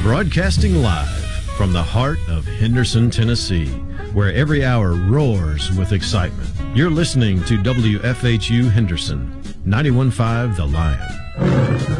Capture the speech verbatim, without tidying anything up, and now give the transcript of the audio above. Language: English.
Broadcasting live from the heart of Henderson, Tennessee, where every hour roars with excitement. You're listening to W F H U Henderson, ninety-one point five The Lion.